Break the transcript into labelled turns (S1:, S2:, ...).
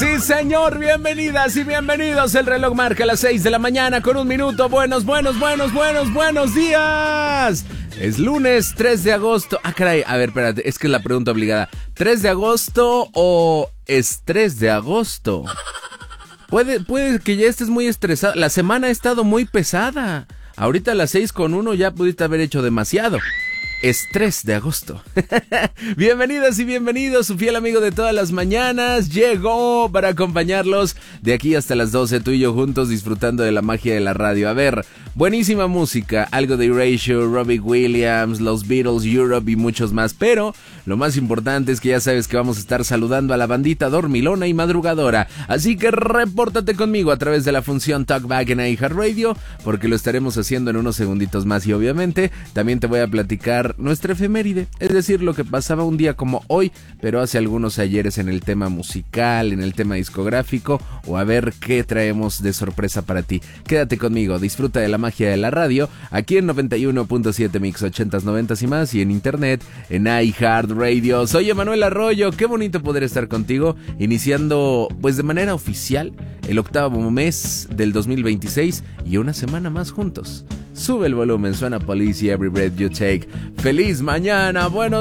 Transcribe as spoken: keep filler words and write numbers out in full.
S1: Sí, señor, bienvenidas y bienvenidos. El reloj marca las seis de la mañana con un minuto. Buenos, buenos, buenos, buenos, buenos días. Es lunes tres de agosto. Ah, caray, a ver, espérate, es que es la pregunta obligada. ¿tres de agosto o es tres de agosto? Puede, puede que ya estés muy estresado. La semana ha estado muy pesada. Ahorita a las seis con uno ya pudiste haber hecho demasiado. Es tres de agosto. Bienvenidas y bienvenidos, su fiel amigo de todas las mañanas llegó para acompañarlos de aquí hasta las doce, tú y yo juntos disfrutando de la magia de la radio. A ver, buenísima música, algo de Erasure, Robbie Williams, los Beatles, Europe y muchos más, pero lo más importante es que ya sabes que vamos a estar saludando a la bandita dormilona y madrugadora, así que repórtate conmigo a través de la función Talkback en iHeartRadio, porque lo estaremos haciendo en unos segunditos más y obviamente también te voy a platicar nuestra efeméride, es decir, lo que pasaba un día como hoy, pero hace algunos ayeres en el tema musical, en el tema discográfico, o a ver qué traemos de sorpresa para ti. Quédate conmigo, disfruta de la magia de la radio, aquí en noventa y uno punto siete Mix ochentas, noventas y más, y en internet, en iHeartRadio. Soy Emanuel Arroyo, qué bonito poder estar contigo, iniciando pues de manera oficial el octavo mes del dos mil veintiséis y una semana más juntos. Sube el volumen, suena Police y Every Breath You Take. ¡Feliz mañana! ¡Buenos